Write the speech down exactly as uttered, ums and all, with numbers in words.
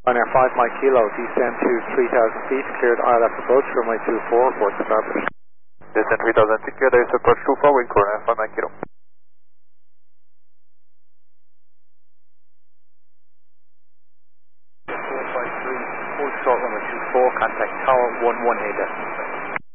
Ryanair five Mike Kilo, descend to three thousand feet, cleared I L F approach, runway two four, report to starboard. Descend three thousand feet, cleared I L F approach two four, wind current five Mike Kilo. four five three, full short runway two four, contact tower one one eight.